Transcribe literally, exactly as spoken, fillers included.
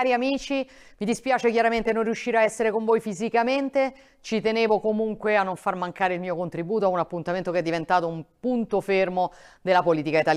cari amici, mi dispiace chiaramente non riuscire a essere con voi fisicamente, ci tenevo comunque a non far mancare il mio contributo a un appuntamento che è diventato un punto fermo della politica italiana.